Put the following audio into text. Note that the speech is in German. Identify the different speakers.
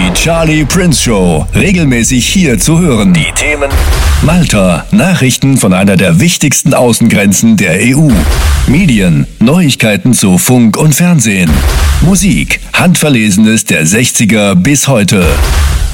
Speaker 1: Die Charlie Prince Show. Regelmäßig hier zu hören. Die Themen: Malta, Nachrichten von einer der wichtigsten Außengrenzen der EU. Medien, Neuigkeiten zu Funk und Fernsehen. Musik, Handverlesenes der 60er bis heute.